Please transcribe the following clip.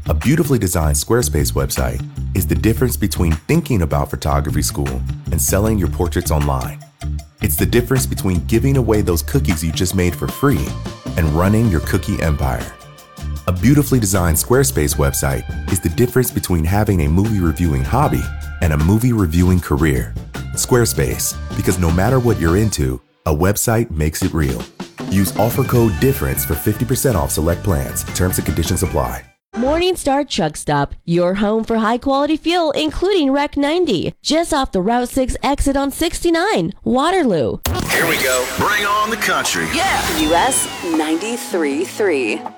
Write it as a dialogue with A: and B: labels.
A: A beautifully designed Squarespace website is the difference between thinking about photography school and selling your portraits online. It's the difference between giving away those cookies you just made for free and running your cookie empire. A beautifully designed Squarespace website is the difference between having a movie reviewing hobby and a movie reviewing career. Squarespace, because no matter what you're into, a website makes it real. Use offer code DIFFERENCE for 50% off select plans. Terms and conditions apply.
B: Morningstar Truck Stop, your home for high-quality fuel, including Rec 90, just off the Route 6 exit on 69, Waterloo.
C: Here we go. Bring on the country.
D: Yeah. US 93.3.